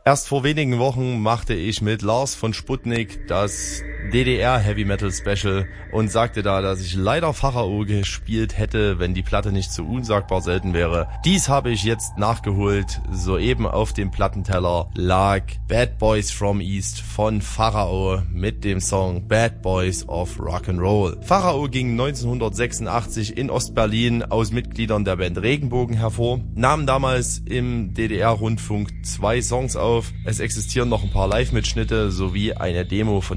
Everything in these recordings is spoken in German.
Erst vor wenigen Wochen machte ich mit Lars von Sputnik das DDR Heavy Metal Special und sagte da, dass ich leider Pharao gespielt hätte, wenn die Platte nicht so unsagbar selten wäre. Dies habe ich jetzt nachgeholt. Soeben auf dem Plattenteller lag Bad Boys from East von Pharao mit dem Song Bad Boys of Rock'n'Roll. Pharao ging 1986 in Ostberlin aus Mitgliedern der Band Regenbogen hervor, nahm damals im DDR-Rundfunk 2 Songs auf. Es existieren noch ein paar Live-Mitschnitte sowie eine Demo von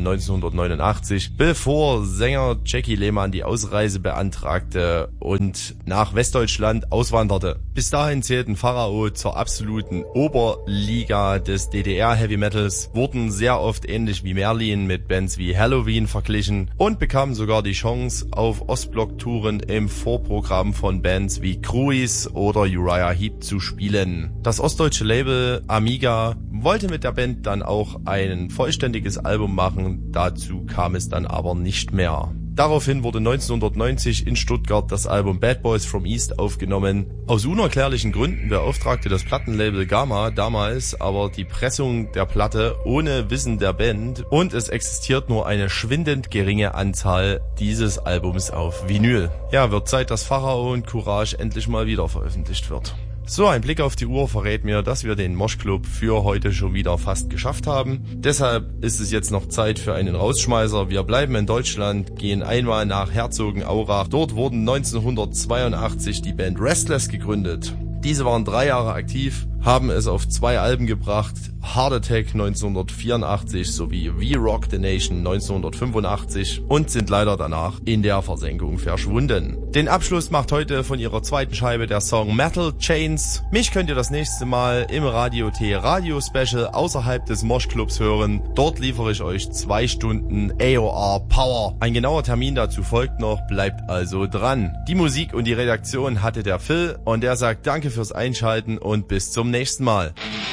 1989, bevor Sänger Jackie Lehmann die Ausreise beantragte und nach Westdeutschland auswanderte. Bis dahin zählten Pharao zur absoluten Oberliga des DDR-Heavy Metals, wurden sehr oft ähnlich wie Merlin mit Bands wie Halloween verglichen und bekamen sogar die Chance, auf Ostblock-Touren im Vorprogramm von Bands wie Cruise oder Uriah Heep zu spielen. Das ostdeutsche Label Amiga wollte mit der Band dann auch ein vollständiges Album machen, dazu kam es dann aber nicht mehr. Daraufhin wurde 1990 in Stuttgart das Album Bad Boys from East aufgenommen. Aus unerklärlichen Gründen beauftragte das Plattenlabel Gamma damals aber die Pressung der Platte ohne Wissen der Band und es existiert nur eine schwindend geringe Anzahl dieses Albums auf Vinyl. Ja, wird Zeit, dass Pharao und Courage endlich mal wieder veröffentlicht wird. So, ein Blick auf die Uhr verrät mir, dass wir den Moshclub für heute schon wieder fast geschafft haben. Deshalb ist es jetzt noch Zeit für einen Rausschmeißer. Wir bleiben in Deutschland, gehen einmal nach Herzogenaurach. Dort wurden 1982 die Band Restless gegründet. Diese waren 3 Jahre aktiv, haben es auf 2 Alben gebracht, Heart Attack 1984 sowie We Rock the Nation 1985 und sind leider danach in der Versenkung verschwunden. Den Abschluss macht heute von ihrer zweiten Scheibe der Song Metal Chains. Mich könnt ihr das nächste Mal im Radio T Radio Special außerhalb des Mosh Clubs hören. Dort liefere ich euch 2 Stunden AOR Power. Ein genauer Termin dazu folgt noch, bleibt also dran. Die Musik und die Redaktion hatte der Phil und der sagt danke fürs Einschalten und bis zum nächsten Mal.